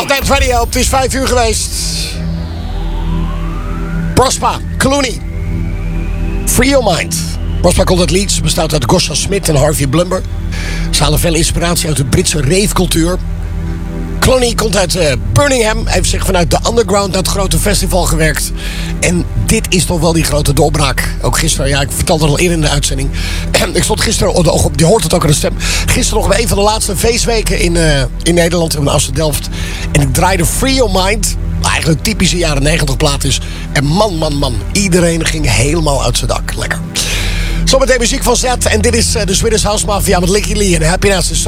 Dance Radio. Het is 5 uur geweest. Prospa, Clooney. Free Your Mind. Prospa komt uit Leeds, bestaat uit Gosha Smith en Harvey Blumber. Ze halen veel inspiratie uit de Britse ravecultuur. Clooney komt uit Birmingham. Heeft zich vanuit de underground naar het grote festival gewerkt. En dit is toch wel die grote doorbraak. Ook gisteren, ja, ik vertelde het al eerder in de uitzending. Ik stond gisteren, je hoort het ook aan de stem. Gisteren nog bij een van de laatste feestweken in Nederland, in Amsterdam-Delft. En ik draaide Free Your Mind. Eigenlijk een typische jaren 90 plaat is. En man. Iedereen ging helemaal uit zijn dak. Lekker. Zometeen muziek van Zet. En dit is de Swedish House Mafia met Licky Lee en Happiness is